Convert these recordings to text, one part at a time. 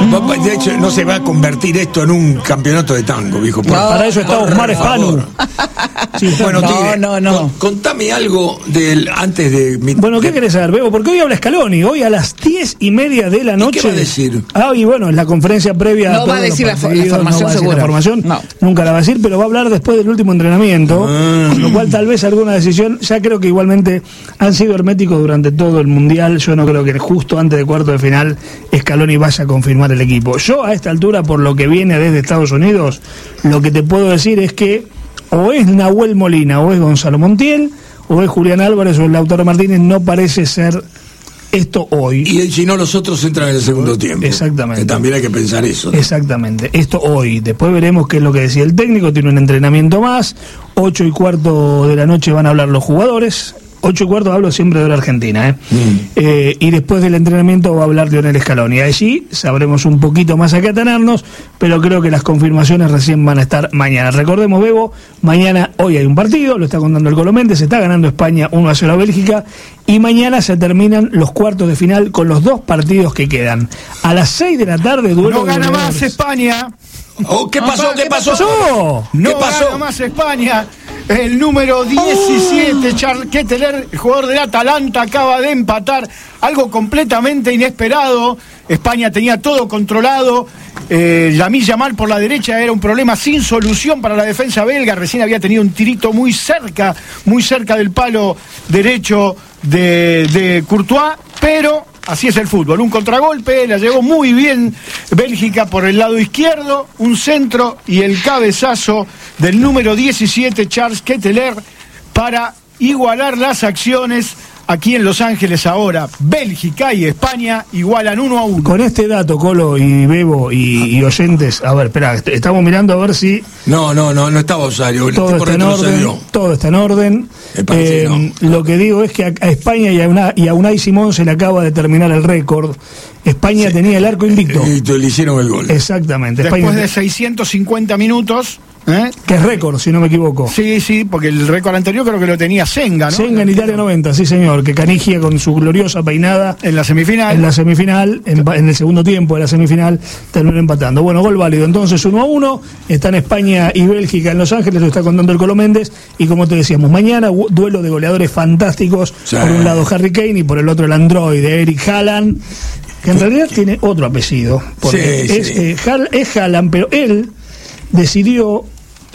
De hecho, no se va a convertir esto en un campeonato de tango, viejo. Para eso está Osmar Espanu. Sí, bueno, Tigre, no. Contame algo antes de mi... Bueno, ¿qué querés saber, Bebo? Porque hoy habla Scaloni, hoy a las 10:30 de la noche. ¿Qué va a decir? Y bueno, en la conferencia previa... No va a decir la formación, no va a decir seguro. La formación, nunca la va a decir, pero va a hablar después del último entrenamiento, con lo cual tal vez alguna decisión, ya creo que igualmente han sido herméticos durante todo el Mundial. Yo no creo que justo antes de cuarto de final Scaloni vaya a confirmar el equipo. Yo a esta altura, por lo que viene desde Estados Unidos, lo que te puedo decir es que o es Nahuel Molina, o es Gonzalo Montiel, o es Julián Álvarez, o es Lautaro Martínez. No parece ser esto hoy. Y si no, los otros entran en el segundo tiempo. Exactamente. Que también hay que pensar eso, ¿no? Exactamente. Esto hoy. Después veremos qué es lo que decía el técnico. Tiene un entrenamiento más. 8:15 de la noche van a hablar los jugadores. 8:15 hablo siempre de la Argentina, y después del entrenamiento va a hablar Lionel Scaloni. Allí sabremos un poquito más a qué atenernos, pero creo que las confirmaciones recién van a estar mañana. Recordemos, Bebo, hoy hay un partido, lo está contando el Colomente, se está ganando España 1-0 a Bélgica, y mañana se terminan los cuartos de final con los dos partidos que quedan. A las 6 de la tarde, duelo. No gana más España. ¿Qué pasó? No gana más España. El número 17, Charles Ketteler, el jugador del Atalanta, acaba de empatar. Algo completamente inesperado. España tenía todo controlado. Lamine Yamal por la derecha era un problema sin solución para la defensa belga. Recién había tenido un tirito muy cerca del palo derecho de Courtois, pero así es el fútbol. Un contragolpe, la llevó muy bien Bélgica por el lado izquierdo, un centro y el cabezazo del número 17, Charles Ketteler, para igualar las acciones. Aquí en Los Ángeles ahora, Bélgica y España igualan 1-1. Con este dato, Colo y Bebo y oyentes, a ver, espera, estamos mirando a ver si... No estaba Osario. Todo está en orden. Lo que digo es que a España y a Unai Simón se le acaba de terminar el récord. España tenía el arco invicto. Y le hicieron el gol. Exactamente. Después de 650 minutos... Que es récord, si no me equivoco. Sí, porque el récord anterior creo que lo tenía Senga, ¿no? Senga en Italia 90, sí señor, que Canigia con su gloriosa peinada en la semifinal, en el segundo tiempo de la semifinal, terminó empatando. Bueno, gol válido, entonces 1-1, están España y Bélgica en Los Ángeles, lo está contando el Colo Méndez, y como te decíamos, mañana duelo de goleadores fantásticos, por un lado Harry Kane y por el otro el androide Eric Haaland, que en realidad tiene otro apellido, porque es Haaland, pero él decidió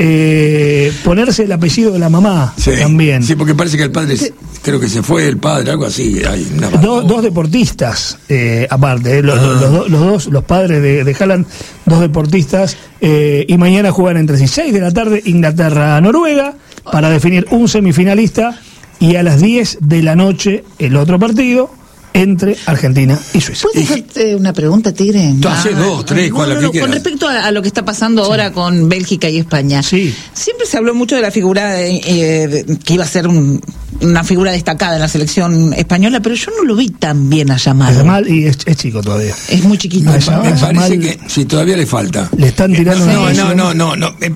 ponerse el apellido de la mamá también. Sí, porque parece que el padre, creo que se fue el padre, algo así. Hay dos deportistas, aparte, los padres de Haaland, dos deportistas, y mañana juegan entre 6 de la tarde Inglaterra-Noruega para definir un semifinalista, y a las 10 de la noche el otro partido entre Argentina y Suiza. ¿Puedo hacerte una pregunta, Tigre? Hace 2, 3, ¿cuál la que quieras? Con respecto a lo que está pasando ahora con Bélgica y España. Sí. Siempre se habló mucho de la figura que iba a ser una figura destacada en la selección española, pero yo no lo vi tan bien a Yamal. Yamal, y es chico todavía. Es muy chiquito. Me parece que sí, todavía le falta. Le están tirando No.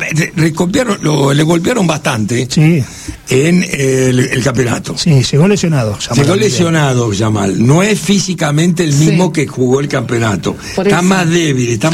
Le golpearon bastante en el campeonato. Sí, llegó lesionado. Llegó lesionado Yamal. No es físicamente el mismo que jugó el campeonato. Está más débil, está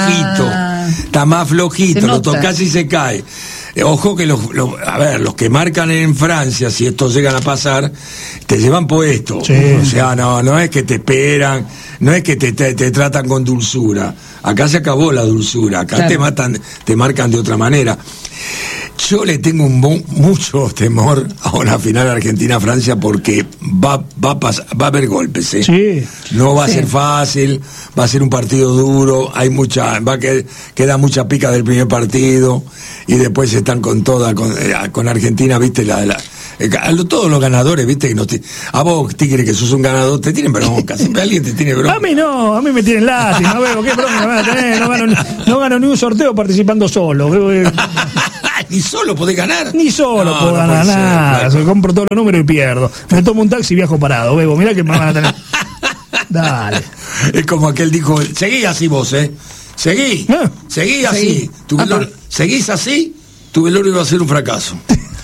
más flojito. Lo tocas y se cae. Ojo que los que marcan en Francia, si estos llegan a pasar, te llevan puesto. O sea, no es que te esperan, no es que te tratan con dulzura. Acá se acabó la dulzura, acá te marcan de otra manera. Yo le tengo mucho temor a una final Argentina-Francia, porque va a haber golpes, Sí. No va a ser fácil, va a ser un partido duro, queda mucha pica del primer partido, y después están con toda, con Argentina, viste, todos los ganadores, viste, que a vos, Tigre, que sos un ganador, te tienen bronca, siempre alguien te tiene bronca. A mí no, a mí me tienen lástima, veo, qué bronca me van a tener, no gano ni un sorteo participando solo, Ni solo podés ganar. Ni solo puedo ganar nada. Compro todos los números y pierdo. Me tomo un taxi y viajo parado, Bebo. Mirá que me van a tener. Dale. Es como aquel dijo, seguí así vos, seguí así. Seguís así, tu velorio va a ser un fracaso.